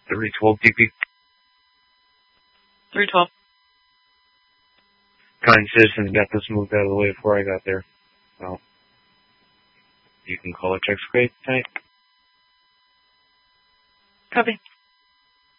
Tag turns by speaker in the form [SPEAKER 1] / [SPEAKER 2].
[SPEAKER 1] 312 DP.
[SPEAKER 2] 312.
[SPEAKER 1] Kind citizens got this moved out of the way before I got there. Well, you can call it check scrape tonight.
[SPEAKER 2] Copy.